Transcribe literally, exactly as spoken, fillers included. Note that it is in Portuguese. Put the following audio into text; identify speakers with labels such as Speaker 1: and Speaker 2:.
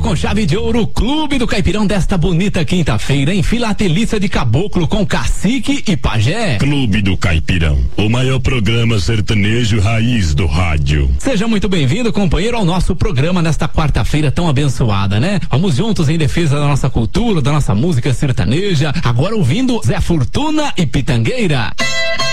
Speaker 1: com chave de ouro, Clube do Caipirão desta bonita quinta-feira, em Filatelista de Caboclo com Cacique e Pajé.
Speaker 2: Clube do Caipirão, o maior programa sertanejo raiz do rádio.
Speaker 1: Seja muito bem-vindo, companheiro, ao nosso programa nesta quarta-feira tão abençoada, né? Vamos juntos em defesa da nossa cultura, da nossa música sertaneja, agora ouvindo Zé Fortuna e Pitangueira.